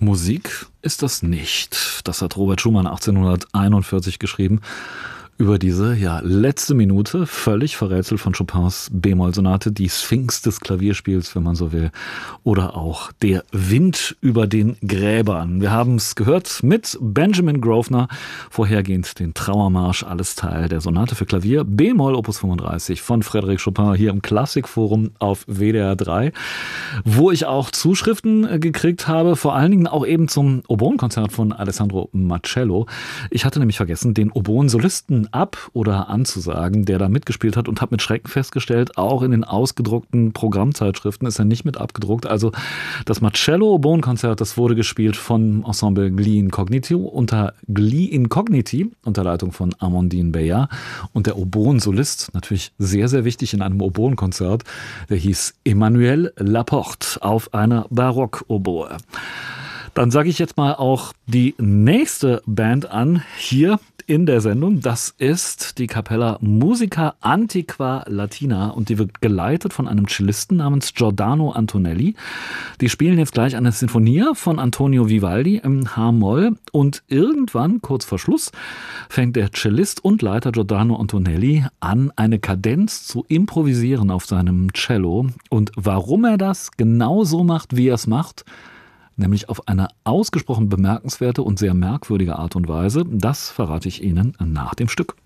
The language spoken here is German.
Musik ist das nicht. Das hat Robert Schumann 1841 geschrieben. Über diese letzte Minute, völlig verrätselt von Chopins B-Moll-Sonate, die Sphinx des Klavierspiels, wenn man so will, oder auch der Wind über den Gräbern. Wir haben es gehört mit Benjamin Grosvenor, vorhergehend den Trauermarsch, alles Teil der Sonate für Klavier, B-Moll Opus 35 von Frédéric Chopin hier im Klassikforum auf WDR 3, wo ich auch Zuschriften gekriegt habe, vor allen Dingen auch eben zum Oboenkonzert von Alessandro Marcello. Ich hatte nämlich vergessen, den Oboen-Solisten ab- oder anzusagen, der da mitgespielt hat, und habe mit Schrecken festgestellt, auch in den ausgedruckten Programmzeitschriften ist er nicht mit abgedruckt. Also das Marcello-Oboen-Konzert, das wurde gespielt von Ensemble Gli Incogniti unter Leitung von Amandine Bayard, und der Oboen-Solist, natürlich sehr, sehr wichtig in einem Oboen-Konzert, der hieß Emmanuel Laporte auf einer Barock-Oboe. Dann sage ich jetzt mal auch die nächste Band an, hier in der Sendung. Das ist die Capella Musica Antiqua Latina, und die wird geleitet von einem Cellisten namens Giordano Antonelli. Die spielen jetzt gleich eine Sinfonia von Antonio Vivaldi im H-Moll, und irgendwann, kurz vor Schluss, fängt der Cellist und Leiter Giordano Antonelli an, eine Kadenz zu improvisieren auf seinem Cello. Und warum er das genau so macht, wie er es macht, nämlich auf eine ausgesprochen bemerkenswerte und sehr merkwürdige Art und Weise, das verrate ich Ihnen nach dem Stück.